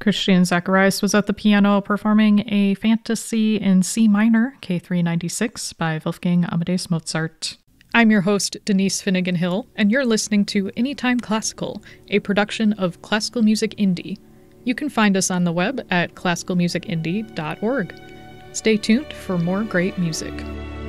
Christian Zacharias was at the piano performing a fantasy in C minor, K396, by Wolfgang Amadeus Mozart. I'm your host, Denise Finnegan Hill, and you're listening to Anytime Classical, a production of Classical Music Indie. You can find us on the web at classicalmusicindie.org. Stay tuned for more great music.